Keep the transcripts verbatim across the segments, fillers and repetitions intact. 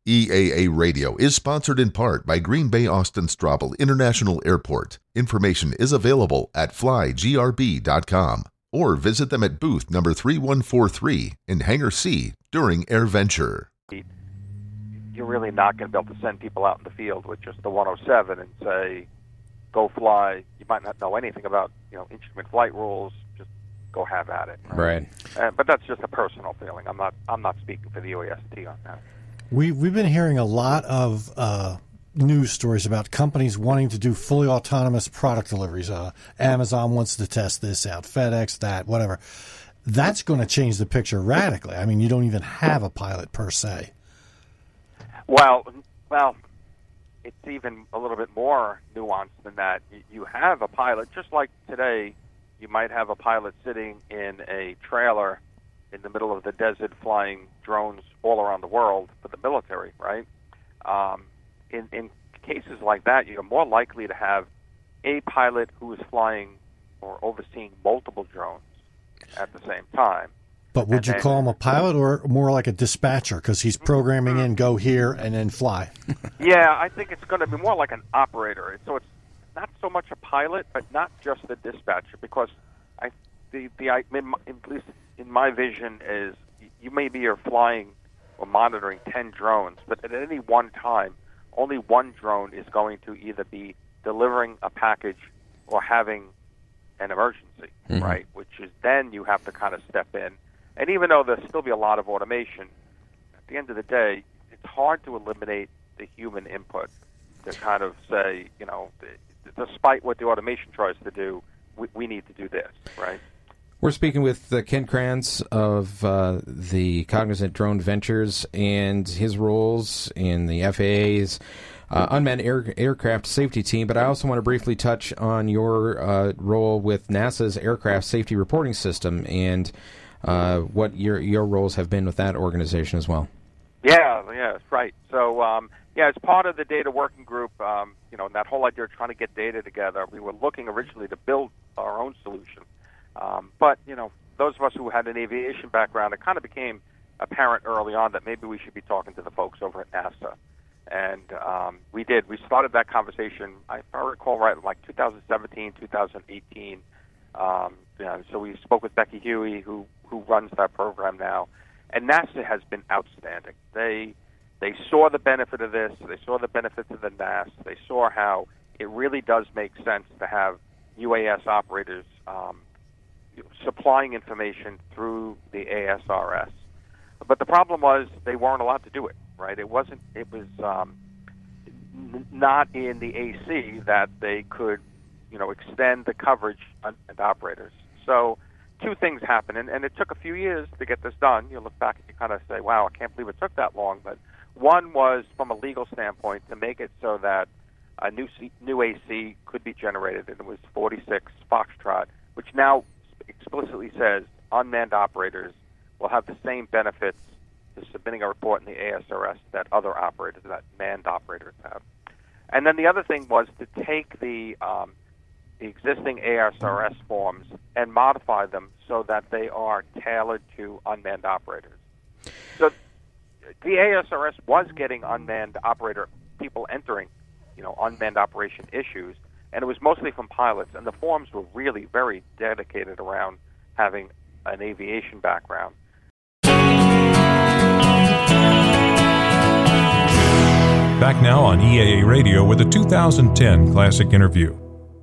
E A A Radio is sponsored in part by Green Bay Austin Straubel International Airport. Information is available at fly g r b dot com or visit them at booth number three one four three in Hangar C during AirVenture. You're really not going to be able to send people out in the field with just the one oh seven and say, go fly. You might not know anything about, you know, instrument flight rules. Just go have at it. Right. right. Uh, but that's just a personal feeling. I'm not. I'm not speaking for the U A S T on that. We we've been hearing a lot of uh, news stories about companies wanting to do fully autonomous product deliveries. Uh, Amazon wants to test this out. FedEx, that, whatever. That's going to change the picture radically. I mean, you don't even have a pilot per se. Well, well, it's even a little bit more nuanced than that. You have a pilot, just like today. You might have a pilot sitting in a trailer in the middle of the desert flying drones all around the world for the military, right? Um, in, in cases like that, you're more likely to have a pilot who is flying or overseeing multiple drones at the same time. But would and you then, call him a pilot or more like a dispatcher because he's programming in, go here, and then fly? Yeah, I think it's going to be more like an operator. So it's not so much a pilot, but not just the dispatcher, because I, the the I, in my, at least in my vision is you maybe are flying or monitoring ten drones, but at any one time, only one drone is going to either be delivering a package or having an emergency, mm-hmm. right? Which is then you have to kind of step in. And even though there'll still be a lot of automation, at the end of the day, it's hard to eliminate the human input to kind of say, you know, despite what the automation tries to do, we, we need to do this, right? We're speaking with uh, Ken Kranz of uh, the Cognizant Drone Ventures and his roles in the F A A's uh, unmanned air, aircraft safety team. But I also want to briefly touch on your uh, role with NASA's Aircraft Safety Reporting System and uh, what your your roles have been with that organization as well. Yeah, yeah, that's right. So, um, yeah, as part of the data working group, um, you know, that whole idea of trying to get data together, we were looking originally to build our own solution. Um, but, you know, those of us who had an aviation background, it kind of became apparent early on that maybe we should be talking to the folks over at NASA. And um, we did. We started that conversation, if I recall right, like two thousand seventeen, two thousand eighteen. Um, you know, so we spoke with Becky Huey, who, who runs that program now. And NASA has been outstanding. They they saw the benefit of this. They saw the benefits of the N A S. They saw how it really does make sense to have U A S operators um, supplying information through the A S R S. But the problem was they weren't allowed to do it, right? It wasn't. It was um, n- not in the A C that they could, you know, extend the coverage on, on operators. So two things happened, and, and it took a few years to get this done. You look back and you kind of say, wow, I can't believe it took that long. But one was, from a legal standpoint, to make it so that a new C, new A C could be generated, and it was forty-six Foxtrot, which now explicitly says unmanned operators will have the same benefits to submitting a report in the A S R S that other operators, that manned operators have. And then the other thing was to take the um, the existing A S R S forms and modify them so that they are tailored to unmanned operators. So the A S R S was getting unmanned operator people entering, you know, unmanned operation issues, and it was mostly from pilots. And the forms were really very dedicated around having an aviation background. Back now on E A A Radio with a two thousand ten Classic Interview.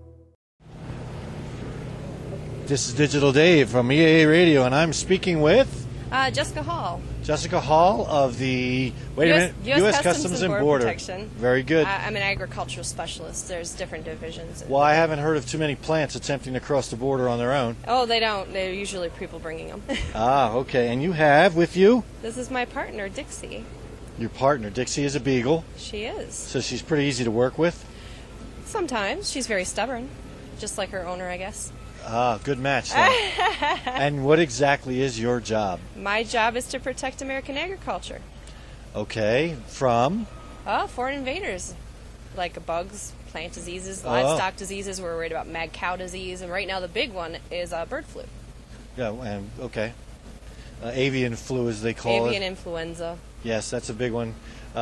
This is Digital Dave from E A A Radio, and I'm speaking with Uh, Jessica Hall. Jessica Hall of the wait U S, a minute U S U S Customs, Customs and and Border, Border Protection. Very good. Uh, I'm an agricultural specialist. There's different divisions. Well, I haven't heard of too many plants attempting to cross the border on their own. Oh, they don't. They're usually people bringing them. Ah, okay. And you have with you This is my partner, Dixie. your partner. Dixie is a beagle, She is. so she's pretty easy to work with. Sometimes she's very stubborn, just like her owner, I guess. Ah, good match then. And what exactly is your job? My job is to protect American agriculture. Okay, from? Oh, foreign invaders, like bugs, plant diseases, Oh. livestock diseases. We're worried about mad cow disease, and right now the big one is uh, bird flu. Yeah, and okay. Uh, avian flu, as they call Avian it. influenza. Yes, that's a big one.